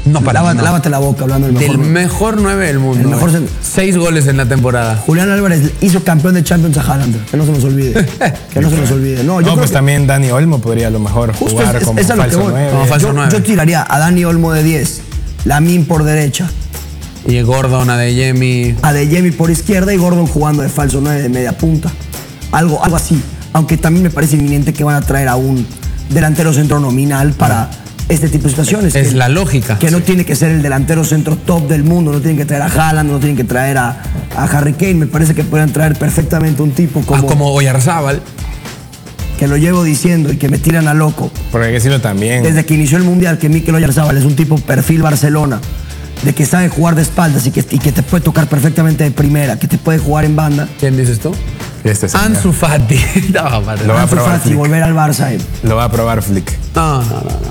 No, lávate la boca hablando del mejor 9 del mundo. El mejor 6 goles en la temporada. Julián Álvarez hizo campeón de Champions a Haaland. Que no se nos olvide. Que no se nos olvide. No, pues también Dani Olmo podría a lo mejor jugar como falso 9. Como falso 9. Yo tiraría a Dani Olmo de 10, Lamine por derecha. Y Gordon, Adeyemi. Adeyemi por izquierda y Gordon jugando de falso 9 de media punta. Algo así. Aunque también me parece inminente que van a traer a un delantero centro nominal para este tipo de situaciones. Es la lógica. Que no tiene que ser el delantero centro top del mundo. No tienen que traer a Haaland, no tienen que traer a Harry Kane. Me parece que pueden traer perfectamente un tipo como Oyarzábal. Que lo llevo diciendo y que me tiran a loco. Porque hay que decirlo también. Desde que inició el Mundial, que Mikel Oyarzábal es un tipo perfil Barcelona, de que sabe jugar de espaldas y que te puede tocar perfectamente de primera, que te puede jugar en banda. ¿Quién dices tú? Ansu Fati. Ansu Fati, volver al Barça. Lo va a probar Flick. No.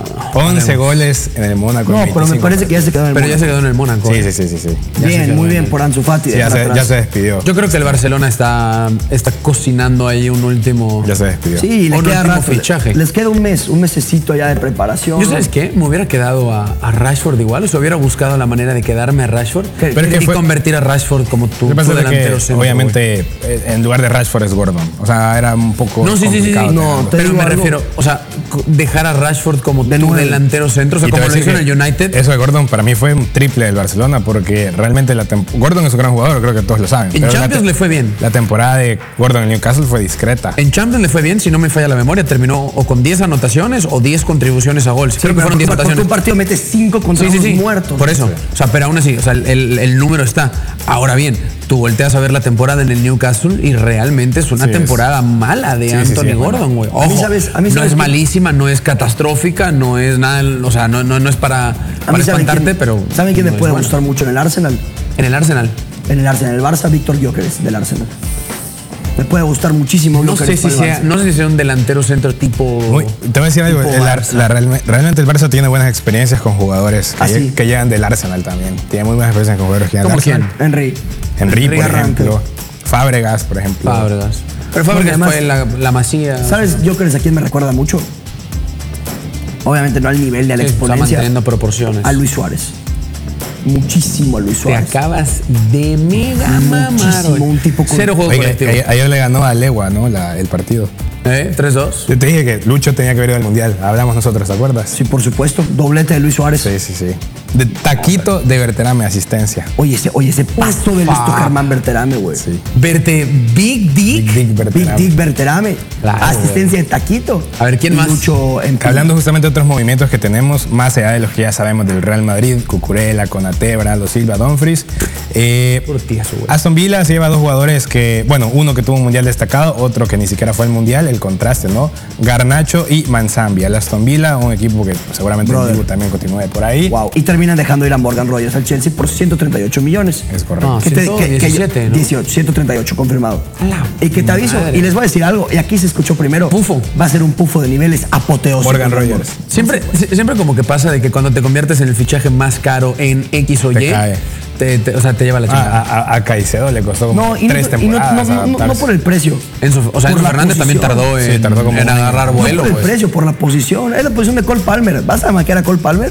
11 goles en el Mónaco. No, pero me parece que ya se quedó en el Mónaco. Pero ya se quedó en el Mónaco. Sí. Bien, muy bien por Ansu Fati. Sí, ya se despidió. Yo creo que el Barcelona está cocinando ahí un último. Ya se despidió. Sí, le queda rato. Fichaje. Les queda un mesecito ya de preparación. ¿Yo sabes qué? Me hubiera quedado a Rashford igual. O sea, hubiera buscado la manera de quedarme a Rashford. Pero y convertir a Rashford como tu delantero centro. Obviamente, en lugar de Rashford es Gordon. O sea, era un poco complicado. No, pero me refiero, o sea, dejar a Rashford como tu delantero centro, o sea, como lo hizo en el United. Eso de Gordon para mí fue un triple del Barcelona, porque realmente Gordon es un gran jugador, creo que todos lo saben. En Champions le fue bien. La temporada de Gordon en Newcastle fue discreta. En Champions le fue bien, si no me falla la memoria, terminó o con 10 anotaciones o 10 contribuciones a gol. Creo que fueron 10 anotaciones. Porque un partido mete 5 contra unos muertos. Por eso, o sea, pero aún así, o sea, el número está. Ahora bien, tú volteas a ver la temporada en el Newcastle y realmente es una temporada mala de Anthony Gordon, güey. Ojo, no es malísima, no es catastrófica, no es nada, o sea, no es para espantarte, pero... ¿Saben quién me puede gustar mucho en el Arsenal? En el Arsenal. En el Barça, Víctor Gyökeres, del Arsenal. Me puede gustar muchísimo. No sé si sea un delantero centro tipo... Te voy a decir algo, realmente el Barça tiene buenas experiencias con jugadores que llegan del Arsenal también. Tiene muy buenas experiencias con jugadores que llegan del Arsenal. Henry, por ejemplo. Fábregas, por ejemplo. Pero Fábregas fue la Masía. ¿Sabes Gyökeres a quién me recuerda mucho? Obviamente no al nivel de la exponencia. Está manteniendo proporciones. A Luis Suárez. Muchísimo a Luis Suárez. Te acabas de mega mamar. Un tipo con... Cero juego colectivo. Ayer le ganó a Legua, ¿no? El partido. 3-2. Yo te dije que Lucho tenía que ver el Mundial. Hablamos nosotros, ¿te acuerdas? Sí, por supuesto. Doblete de Luis Suárez. Sí. De taquito de Berterame, asistencia. Oye, ese paso de listo Germán Berterame, güey. Sí. Big Dick Berterame. Claro, asistencia de taquito. A ver, ¿quién más? Lucho hablando justamente de otros movimientos que tenemos, más allá de los que ya sabemos del Real Madrid, Cucurella, Konaté, Bernardo Silva, Dumfries. Aston Villa se lleva 2 jugadores que, bueno, uno que tuvo un Mundial destacado, otro que ni siquiera fue al Mundial, el contraste, ¿no? Garnacho y Manzambia. El Aston Villa, un equipo que seguramente el Dibu también continúe por ahí. Wow. Y terminan dejando ir a Morgan Rogers al Chelsea por 138 millones. Es correcto. 117, ¿no? 138 confirmado. Y que te aviso, y les voy a decir algo, y aquí se escuchó primero. Pufo. Va a ser un pufo de niveles apoteósicos. Morgan Rogers. Siempre como que pasa de que cuando te conviertes en el fichaje más caro en X o Y, o sea, te lleva la chingada. A Caicedo le costó como 3 temporadas. No por el precio. Enzo Fernández también tardó en agarrar vuelo. No por el precio, por la posición. Es la posición de Cole Palmer. ¿Vas a maquear a Cole Palmer?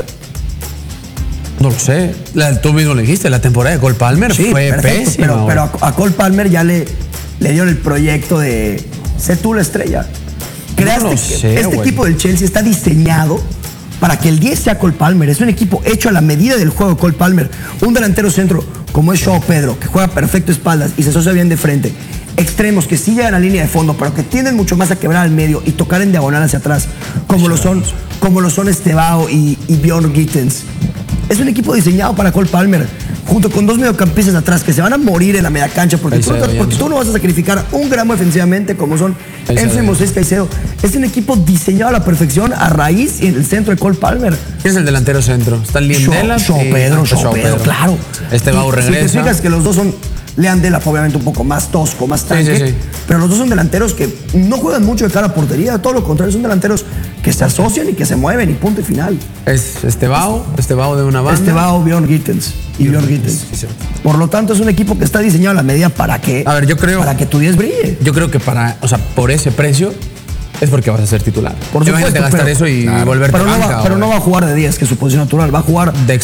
No lo sé. Tú mismo lo dijiste, la temporada de Cole Palmer fue pésima. Pero a Cole Palmer ya le dieron el proyecto de sé tú la estrella. Este equipo del Chelsea está diseñado para que el 10 sea Cole Palmer. Es un equipo hecho a la medida del juego de Cole Palmer. Un delantero centro como es Joao Pedro, que juega perfecto espaldas y se asocia bien de frente. Extremos que sí llegan a línea de fondo, pero que tienden mucho más a quebrar al medio y tocar en diagonal hacia atrás, como lo son Estevao y Bjorn Gittens. Es un equipo diseñado para Cole Palmer, junto con 2 mediocampistas atrás que se van a morir en la media cancha porque tú no vas a sacrificar un gramo defensivamente como son Enzo y Moisés Caicedo. Es un equipo diseñado a la perfección a raíz y en el centro de Cole Palmer. ¿Quién es el delantero centro? Está Liendela. Joao Pedro, claro. Estevao regresa. Si te fijas que los dos son... Lean Delap, obviamente un poco más tosco, más tanque, pero los dos son delanteros que no juegan mucho de cara a portería, todo lo contrario, son delanteros que se asocian y que se mueven y punto y final. Es Estevao de una banda. Estevao, Bjorn Gittens y Bjorn Gittens. Por lo tanto, es un equipo que está diseñado a la medida para que, para que tu 10 brille. Yo creo que por ese precio es porque vas a ser titular. Por supuesto, gastar eso y volverte pero no va a jugar de 10, que es su posición natural, va a jugar